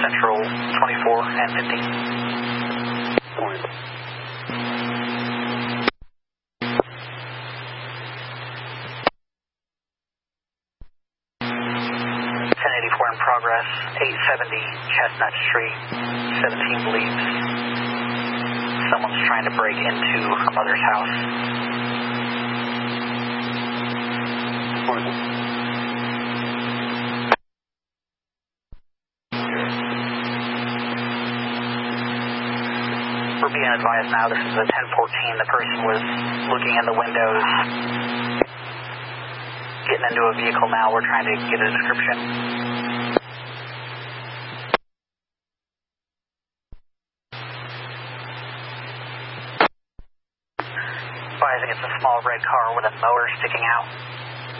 Central 24 and 50. Morning. 1084 in progress, 870 Chestnut Street, 17 believes someone's trying to break into her mother's house. Morning. We're being advised now, this is a 1014, the person was looking in the windows, getting into a vehicle now, we're trying to get a description. Advising it's a small red car with a motor sticking out.